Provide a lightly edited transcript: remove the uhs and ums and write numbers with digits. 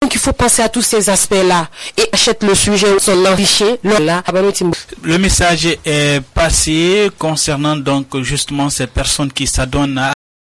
Donc il faut penser à tous ces aspects-là et achète le sujet, son enrichir. Le message est passé concernant donc justement ces personnes qui s'adonnent à